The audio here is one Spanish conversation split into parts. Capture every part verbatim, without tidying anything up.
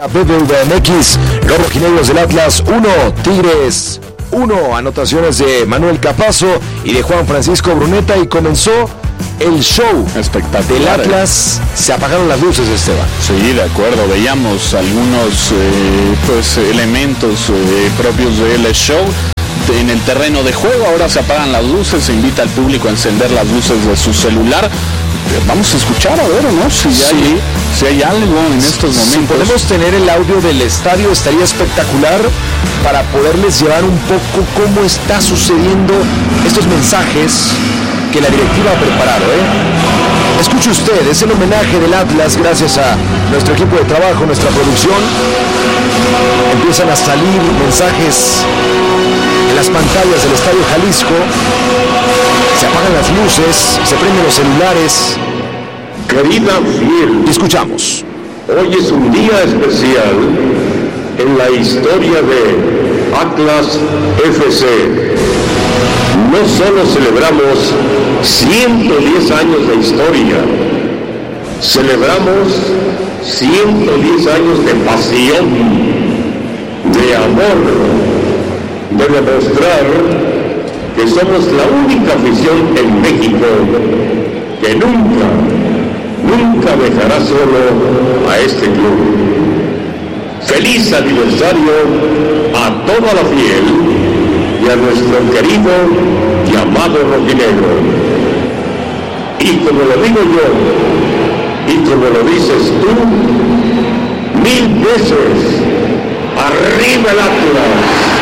B B V M X, los rojinegros del Atlas uno, Tigres uno, anotaciones de Manuel Capazo y de Juan Francisco Bruneta, y comenzó el show espectacular del Atlas. Se apagaron las luces, Esteban. Sí, de acuerdo, veíamos algunos eh, pues elementos eh, propios del show en el terreno de juego. Ahora se apagan las luces, se invita al público a encender las luces de su celular. Vamos a escuchar a ver, ¿no? Si hay, sí. si hay algo en estos momentos. Si podemos tener el audio del estadio, estaría espectacular para poderles llevar un poco cómo está sucediendo estos mensajes que la directiva ha preparado, ¿eh? Escuche usted, es el homenaje del Atlas gracias a nuestro equipo de trabajo, nuestra producción. Empiezan a salir mensajes en las pantallas del Estadio Jalisco. Se apagan las luces, se prenden los celulares. Querida fiel, escuchamos. Hoy es un día especial en la historia de Atlas F C. No solo celebramos ciento diez años de historia, celebramos ciento diez años de pasión, de amor, de demostrar que somos la única afición en México que nunca, nunca dejará solo a este club. Feliz aniversario a toda la fiel y a nuestro querido y amado rojinegro. Y como lo digo yo, y como lo dices tú, mil veces, arriba el Atlas.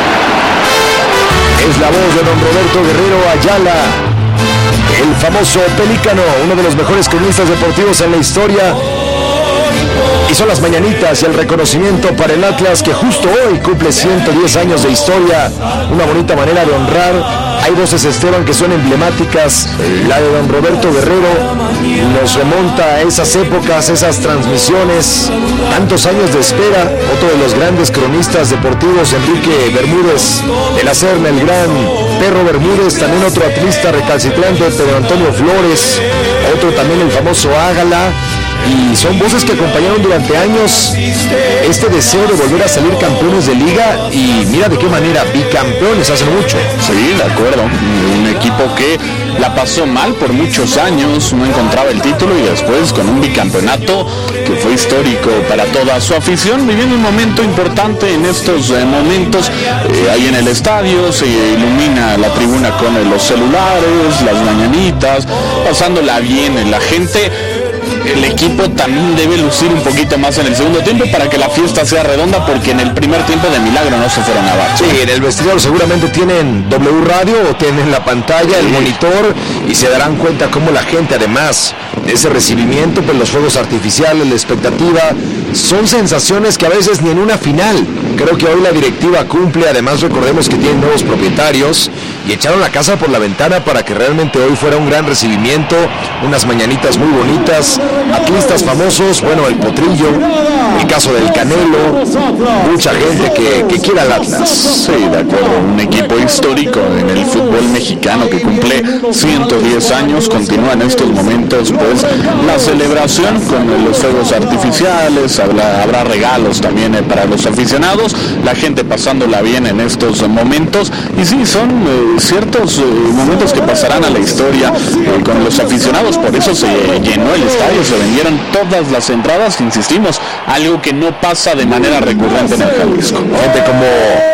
Es la voz de don Roberto Guerrero Ayala, el famoso Pelícano, uno de los mejores cronistas deportivos en la historia. Y son las mañanitas y el reconocimiento para el Atlas, que justo hoy cumple ciento diez años de historia. Una bonita manera de honrar. Hay voces, Esteban, que son emblemáticas. La de don Roberto Guerrero nos remonta a esas épocas, esas transmisiones, tantos años de espera. Otro de los grandes cronistas deportivos, Enrique Bermúdez de la Serna, el gran Perro Bermúdez. También otro atlista recalcitrante, Pedro Antonio Flores. Otro también, el famoso Ágala. Y son voces que acompañaron durante años este deseo de volver a salir campeones de liga, y mira de qué manera, bicampeones hace mucho. Sí, de acuerdo, un equipo que la pasó mal por muchos años, no encontraba el título, y después con un bicampeonato que fue histórico para toda su afición, viviendo un momento importante en estos eh, momentos. Eh, ahí en el estadio se ilumina la tribuna con eh, los celulares, las mañanitas, pasándola bien en la gente. El equipo también debe lucir un poquito más en el segundo tiempo para que la fiesta sea redonda, porque en el primer tiempo de milagro no se fueron abajo. Sí, en el vestidor seguramente tienen W Radio o tienen la pantalla, el monitor, y se darán cuenta cómo la gente, además de ese recibimiento, pues los fuegos artificiales, la expectativa, son sensaciones que a veces ni en una final. Creo que hoy la directiva cumple. Además, recordemos que tienen nuevos propietarios y echaron la casa por la ventana para que realmente hoy fuera un gran recibimiento, unas mañanitas muy bonitas, atlistas famosos, bueno, el Potrillo, el caso del Canelo, mucha gente que, que quiera al Atlas. Sí, de acuerdo, un equipo histórico en el fútbol mexicano que cumple ciento diez años. Continúa en estos momentos pues la celebración con los fuegos artificiales, habrá, habrá regalos también eh, para los aficionados, la gente pasándola bien en estos momentos. Y sí, son eh, ciertos eh, momentos que pasarán a la historia eh, con los aficionados. Por eso se llenó el estadio, se vendieron todas las entradas, insistimos, algo que no pasa de manera recurrente en el Jalisco. Gente como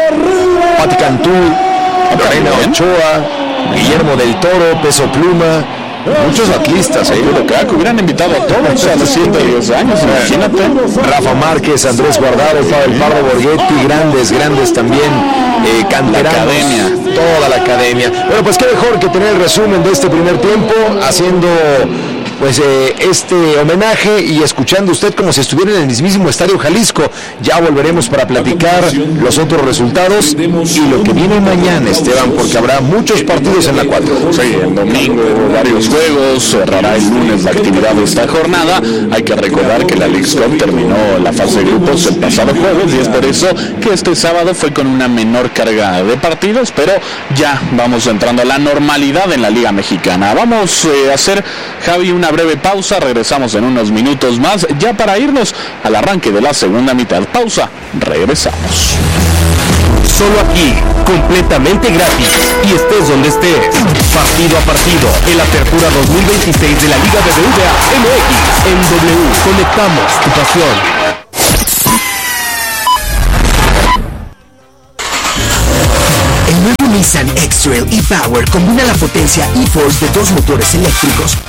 Pati Cantú, Lorena Ochoa, Guillermo del Toro, Peso Pluma, muchos atlistas, ¿eh? Pero crack, hubieran invitado a todos a los ciento diez años, imagínate. Rafa Márquez, Andrés Guardado, el Pardo Borghetti, grandes, grandes también, eh, canteranos, la academia, toda la academia. Bueno, pues qué mejor que tener el resumen de este primer tiempo, haciendo pues eh, este homenaje y escuchando usted como si estuviera en el mismísimo Estadio Jalisco. Ya volveremos para platicar los otros resultados y lo que viene mañana, Esteban, porque habrá muchos partidos en la cuatro. Sí, el domingo varios juegos, cerrará el lunes la actividad de esta jornada. Hay que recordar que la Leagues Cup terminó la fase de grupos el pasado jueves y es por eso que este sábado fue con una menor carga de partidos, pero ya vamos entrando a la normalidad en la Liga Mexicana. Vamos eh, a hacer, Javi, una una breve pausa, regresamos en unos minutos más, ya para irnos al arranque de la segunda mitad. Pausa, regresamos. Solo aquí, completamente gratis, y estés donde estés. Partido a partido, el Apertura dos mil veintiséis de la Liga B B V A M X en W. Conectamos tu pasión. El nuevo Nissan X-Trail e-Power combina la potencia e-Force de dos motores eléctricos